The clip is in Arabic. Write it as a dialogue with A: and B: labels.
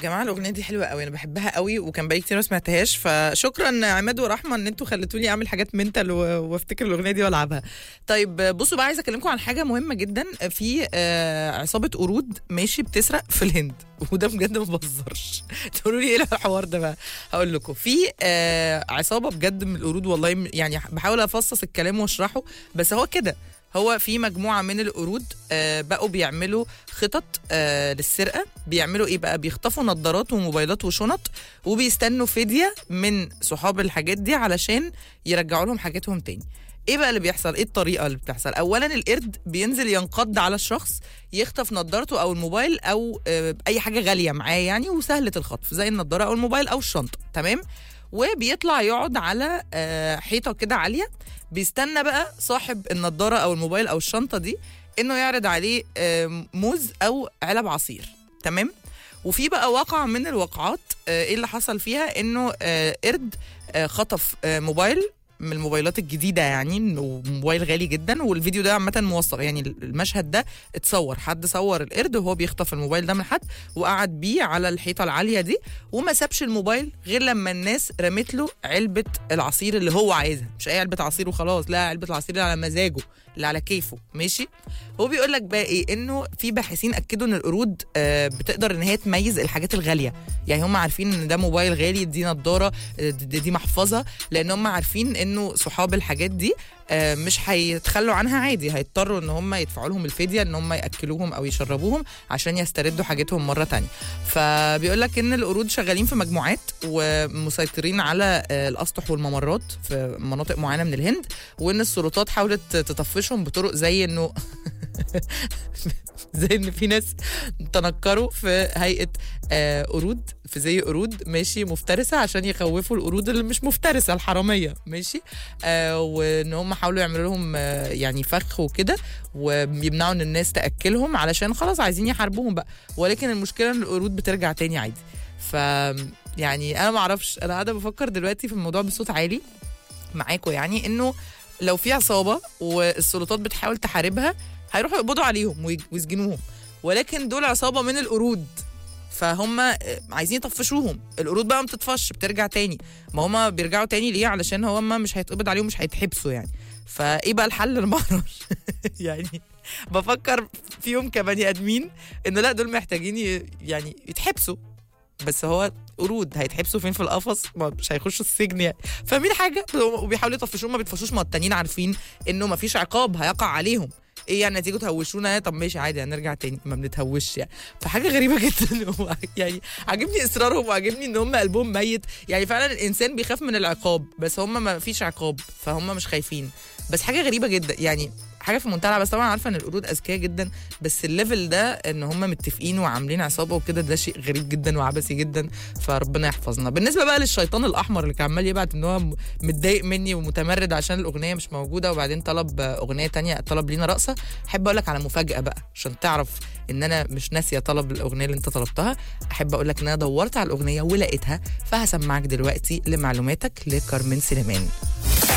A: جماعه الاغنيه دي حلوه قوي، انا بحبها قوي وكان بقالي كتير ما سمعتهاش، فشكرا عماد ورحمه ان انتوا خلتوني اعمل حاجات منتال وافتكر الاغنيه دي والعبها. طيب بصوا بقى، عايزه اكلمكم عن حاجه مهمه جدا. في عصابه قرود ماشي بتسرق في الهند، وده بجد ما بهزرش. تقولوا لي ايه الحوار ده بقى؟ هقول لكم. في عصابه بجد من القرود، والله يعني بحاول افصص الكلام واشرحه، بس هو كده. هو في مجموعة من القرود بقوا بيعملوا خطط للسرقة. بيعملوا ايه بقى؟ بيخطفوا نظارات وموبايلات وشنط، وبيستنوا فدية من صحاب الحاجات دي علشان يرجعوا لهم حاجاتهم تاني. ايه بقى اللي بيحصل؟ ايه الطريقة اللي بتحصل؟ اولا القرد بينزل ينقض على الشخص، يخطف نظارته او الموبايل او اي حاجة غالية معاه يعني وسهلة الخطف زي النظارة او الموبايل او الشنطة، تمام؟ وبيطلع يقعد على حيطة كده عالية، بيستنى بقى صاحب النضارة أو الموبايل أو الشنطة دي إنه يعرض عليه موز أو علب عصير، تمام؟ وفي بقى واقع من الواقعات إيه اللي حصل فيها؟ إنه قرد خطف موبايل من الموبايلات الجديدة يعني، وموبايل غالي جدا، والفيديو ده عامة موثق يعني. المشهد ده اتصور، حد صور القرد وهو بيخطف الموبايل ده من حد وقعد بيه على الحيطة العالية دي، وما سابش الموبايل غير لما الناس رمت له علبة العصير اللي هو عايزها. مش اي علبة عصير وخلاص، لا، علبة العصير اللي على مزاجه، اللي على كيفه، ماشي؟ هو بيقول لك بقى ايه؟ انه في باحثين اكدوا ان القرود بتقدر ان هي تميز الحاجات الغاليه. يعني هم عارفين ان ده موبايل غالي، دي نضاره، دي محفظه، لان هم عارفين انه صحاب الحاجات دي مش هيتخلوا عنها عادي، هيضطروا ان هم يدفعوا لهم الفديه، ان هم ياكلوهم او يشربوهم عشان يستردوا حاجتهم مره تانية. فبيقول لك ان القرود شغالين في مجموعات ومسيطرين على الاسطح والممرات في مناطق معينه من الهند، وان السلطات حاولت تطفشهم بطرق زي انه زي ان في ناس تنكروا في هيئه قرود، في زي قرود ماشي مفترسه عشان يخوفوا القرود اللي مش مفترسه الحراميه، ماشي؟ وان هم حاولوا يعملوا لهم يعني فخ وكده، ويمنعوا ان الناس تاكلهم علشان خلاص عايزين يحاربوهم بقى. ولكن المشكله ان القرود بترجع تاني عادي. ف يعني انا ما اعرفش، انا قاعده بفكر دلوقتي في الموضوع بصوت عالي معاكم، يعني انه لو في عصابه والسلطات بتحاول تحاربها هيروحوا يقبضوا عليهم ويسجنوهم، ولكن دول عصابه من القرود فهم عايزين يطفشوهم. القرود بقى ما بتطفش، بترجع تاني. ما هم بيرجعوا تاني ليه؟ علشان هم مش هيتقبض عليهم، مش هيتحبسوا يعني. فايه بقى الحل؟ انا ما اعرفش. يعني بفكر فيهم كبني ادمين انه لا، دول محتاجين يعني يتحبسوا، بس هو قرود هيتحبسوا فين؟ في القفص، مش هيخشوا السجن يعني. فاهمين حاجه؟ وبيحاولوا يطفشوهم، ما بيطفشوش. ما التانيين عارفين انه ما فيش عقاب هيقع عليهم. ايه يعني تيجوا تهوشونا؟ طب ماشي عادي هنرجع تاني، ما بنتهوش يعني. فحاجه غريبه جدا. يعني عاجبني اصرارهم وعاجبني ان هم قلبهم ميت. يعني فعلا الانسان بيخاف من العقاب، بس هم ما فيش عقاب فهم مش خايفين. بس حاجه غريبه جدا يعني، حاجه في منتهى. بس طبعا عارفه ان القرود اذكياء جدا، بس الليفل ده ان هم متفقين وعاملين عصابه وكده، ده شيء غريب جدا وعبثي جدا. فربنا يحفظنا. بالنسبه بقى للشيطان الاحمر اللي كان عمال يبعت ان هو متضايق مني ومتمرد عشان الاغنيه مش موجوده، وبعدين طلب اغنيه تانية، طلب لينا رقصه. احب اقول لك على مفاجاه بقى عشان تعرف ان انا مش ناسيه طلب الاغنيه اللي انت طلبتها. احب اقول لك ان انا دورت على الاغنيه ولقيتها، فهسمعك دلوقتي لمعلوماتك لكارمن سليمان.